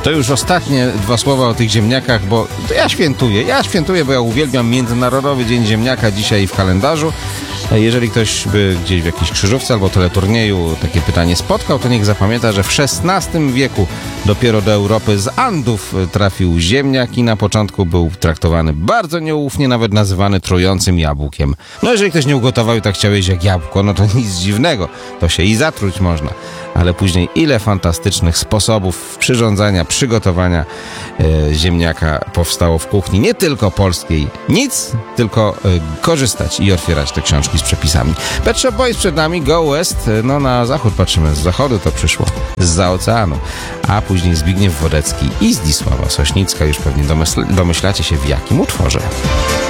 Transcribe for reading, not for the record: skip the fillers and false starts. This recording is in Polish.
To już ostatnie dwa słowa o tych ziemniakach, bo ja świętuję, bo ja uwielbiam Międzynarodowy Dzień Ziemniaka dzisiaj w kalendarzu. Jeżeli ktoś by gdzieś w jakiejś krzyżówce albo teleturnieju takie pytanie spotkał, to niech zapamięta, że w XVI wieku dopiero do Europy z Andów trafił ziemniak i na początku był traktowany bardzo nieufnie, nawet nazywany trującym jabłkiem. No jeżeli ktoś nie ugotował i tak chciał jeść jak jabłko, no to nic dziwnego, to się i zatruć można. Ale później ile fantastycznych sposobów przyrządzania, przygotowania ziemniaka powstało w kuchni, nie tylko polskiej. Nic, tylko korzystać i otwierać te książki z przepisami. Pet Shop Boys przed nami, Go West, no na zachód patrzymy, z zachodu to przyszło, zza oceanu. A później Zbigniew Wodecki i Zdzisława Sośnicka, już pewnie domyślacie się w jakim utworze.